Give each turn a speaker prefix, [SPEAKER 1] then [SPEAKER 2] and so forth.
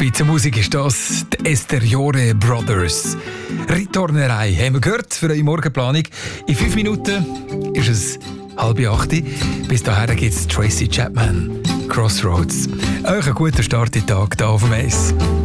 [SPEAKER 1] Schweizer Musik ist das, die Esteriore Brothers. Ritornerei haben wir gehört für eure Morgenplanung. In 5 Minuten ist es 7:30. Bis dahin gibt es Tracy Chapman, Crossroads. Euch einen guten Start in den Tag hier auf dem Eis.